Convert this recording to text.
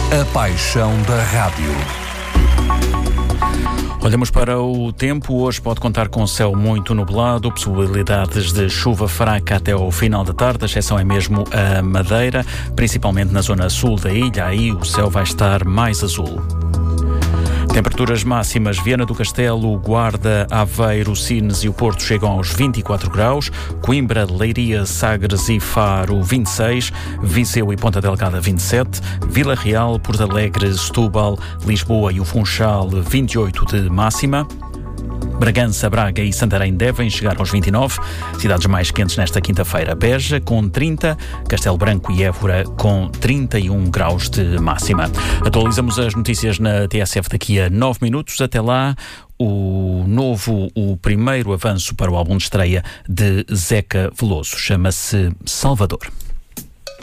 A paixão da rádio. Olhamos para o tempo. Hoje pode contar com céu muito nublado, possibilidades de chuva fraca até ao final da tarde. A exceção é mesmo a Madeira, principalmente na zona sul da ilha. Aí o céu vai estar mais azul. Temperaturas máximas: Viana do Castelo, Guarda, Aveiro, Sines e o Porto chegam aos 24 graus, Coimbra, Leiria, Sagres e Faro 26, Viseu e Ponta Delgada 27, Vila Real, Porto Alegre, Setúbal, Lisboa e o Funchal 28 de máxima. Bragança, Braga e Santarém devem chegar aos 29. Cidades mais quentes nesta quinta-feira: Beja com 30, Castelo Branco e Évora com 31 graus de máxima. Atualizamos as notícias na TSF daqui a 9 minutos. Até lá, o primeiro avanço para o álbum de estreia de Zeca Veloso. Chama-se Salvador.